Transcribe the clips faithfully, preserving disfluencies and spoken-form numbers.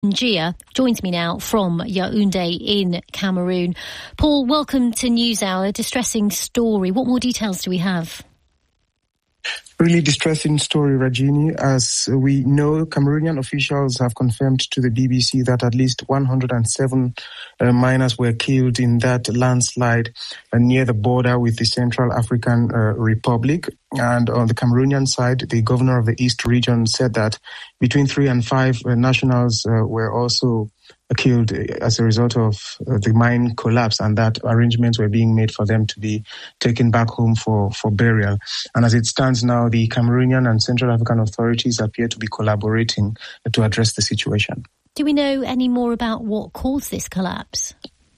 Njia joins me now from Yaoundé in Cameroon. Paul, welcome to NewsHour. A distressing story. What more details do we have? Really distressing story, Rajini. As we know, Cameroonian officials have confirmed to the B B C that at least one hundred seven uh, miners were killed in that landslide uh, near the border with the Central African uh, Republic. And on the Cameroonian side, the governor of the East region said that between three and five uh, nationals uh, were also killed as a result of uh, the mine collapse, and that arrangements were being made for them to be taken back home for, for burial. And as it stands now, the Cameroonian and Central African authorities appear to be collaborating to address the situation. Do we know any more about what caused this collapse?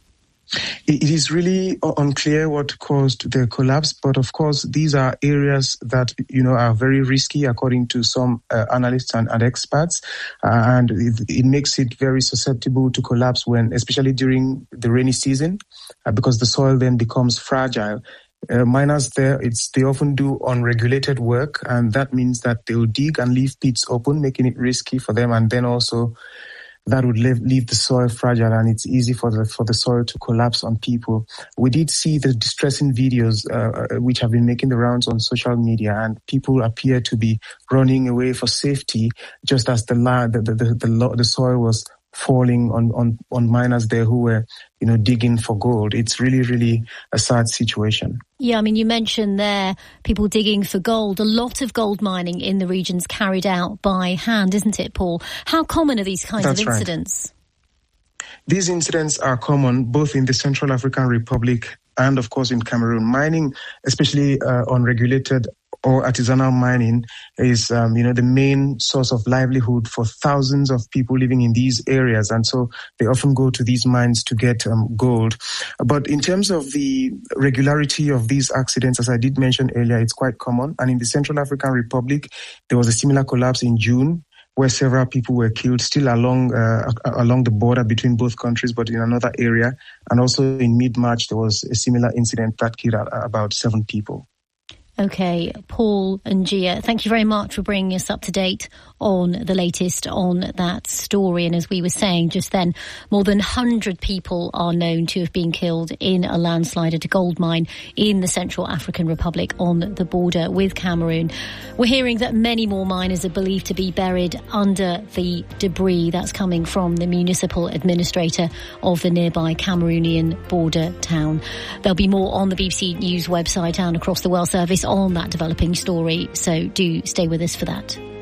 It is really unclear what caused the collapse, but of course, these are areas that, you know, are very risky according to some uh, analysts and, and experts, uh, and it, it makes it very susceptible to collapse when, especially during the rainy season, uh, because the soil then becomes fragile. Uh, miners there, it's they often do unregulated work, and that means that they will dig and leave pits open, making it risky for them, and then also that would leave, leave the soil fragile, and it's easy for the for the soil to collapse on people. We did see the distressing videos uh, which have been making the rounds on social media, and people appear to be running away for safety, just as the land, the the the, the, the soil was falling on, on, on miners there who were, you know, digging for gold. It's really, really a sad situation. Yeah, I mean, you mentioned there people digging for gold. A lot of gold mining in the region's carried out by hand, isn't it, Paul? How common are these kinds That's of incidents? Right. These incidents are common both in the Central African Republic and, of course, in Cameroon. Mining, especially uh, unregulated or artisanal mining, is, um, you know, the main source of livelihood for thousands of people living in these areas. And so they often go to these mines to get um, gold. But in terms of the regularity of these accidents, as I did mention earlier, it's quite common. And in the Central African Republic, there was a similar collapse in June, where several people were killed, still along uh, along the border between both countries, but in another area. And also in mid-March, there was a similar incident that killed about seven people. Okay, Paul Njia, thank you very much for bringing us up to date on the latest on that story. And as we were saying just then, more than one hundred people are known to have been killed in a landslide at a gold mine in the Central African Republic on the border with Cameroon. We're hearing that many more miners are believed to be buried under the debris that's coming from the municipal administrator of the nearby Cameroonian border town. There'll be more on the B B C News website and across the World Service on that developing story, so do stay with us for that.